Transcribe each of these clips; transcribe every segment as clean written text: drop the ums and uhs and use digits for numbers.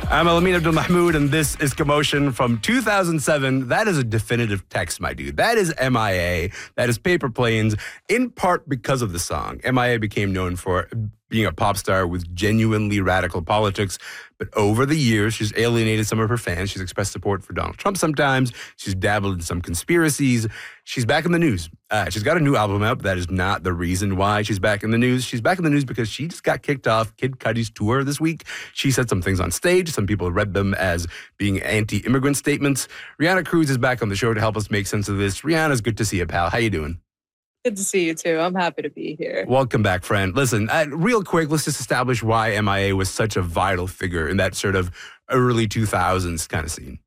I'm Alameen Abdul Mahmood, and this is Commotion from 2007. That is a definitive text, my dude. That is MIA. That is Paper Planes, in part because of the song. MIA became known for being a pop star with genuinely radical politics. But over the years, she's alienated some of her fans. She's expressed support for Donald Trump sometimes. She's dabbled in some conspiracies. She's back in the news. She's got a new album out, but that is not the reason why she's back in the news. She's back in the news because she just got kicked off Kid Cudi's tour this week. She said some things on stage. Some people read them as being anti-immigrant statements. Rihanna Cruz is back on the show to help us make sense of this. Rihanna's good to see you, pal. How you doing? Good to see you, too. I'm happy to be here. Welcome back, friend. Listen, real quick, let's just establish why MIA was such a vital figure in that sort of early 2000s kind of scene.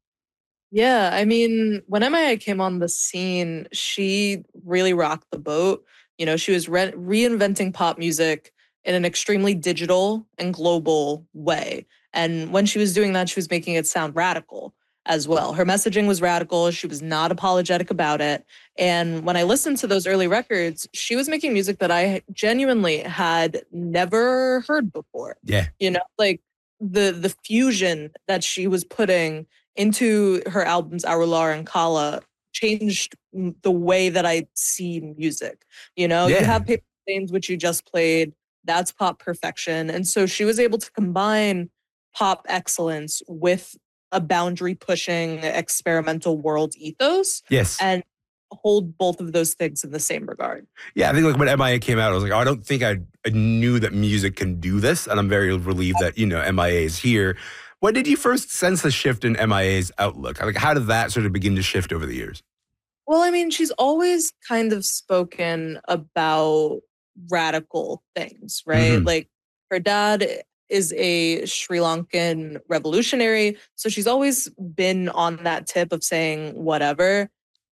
Yeah, I mean, when MIA came on the scene, she really rocked the boat. You know, she was reinventing pop music in an extremely digital and global way. And when she was doing that, she was making it sound radical as well. Her messaging was radical. She was not apologetic about it. And when I listened to those early records, she was making music that I genuinely had never heard before. Yeah. You know, like the fusion that she was putting into her albums Arular and Kala changed the way that I see music. You know, Yeah. You have Paper Planes, which you just played. That's pop perfection. And so she was able to combine pop excellence with a boundary-pushing experimental world ethos. Yes. And hold both of those things in the same regard. Yeah, I think like when MIA came out, I was like, oh, I don't think I knew that music can do this. And I'm very relieved that, you know, MIA is here. When did you first sense the shift in MIA's outlook? Like, how did that sort of begin to shift over the years? Well, I mean, she's always kind of spoken about radical things, right? Mm-hmm. Like her dad is a Sri Lankan revolutionary. So she's always been on that tip of saying whatever.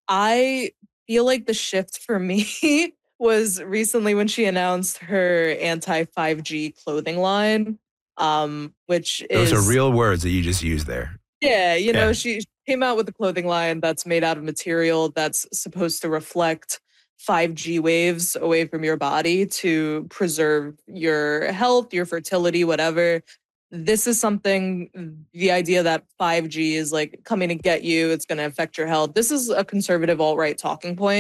I feel like the shift for me was recently when she announced her anti-5G clothing line, which is... Those are real words that you just used there. Yeah, you know, she came out with a clothing line that's made out of material that's supposed to reflect 5G waves away from your body to preserve your health, your fertility, whatever. This is something, the idea that 5G is like coming to get you, it's going to affect your health. This is a conservative alt-right talking point.